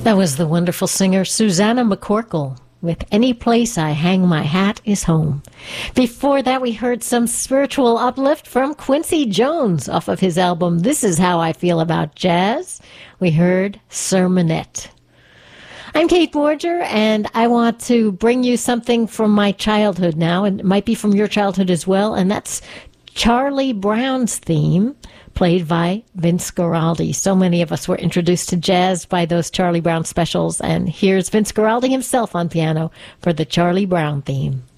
That was the wonderful singer Susanna McCorkle with Any Place I Hang My Hat Is Home. Before that, we heard some spiritual uplift from Quincy Jones off of his album This Is How I Feel About Jazz. We heard Sermonette. I'm Kate Borger, and I want to bring you something from my childhood now, and it might be from your childhood as well, and that's Charlie Brown's theme, played by Vince Guaraldi. So many of us were introduced to jazz by those Charlie Brown specials, and here's Vince Guaraldi himself on piano for the Charlie Brown theme.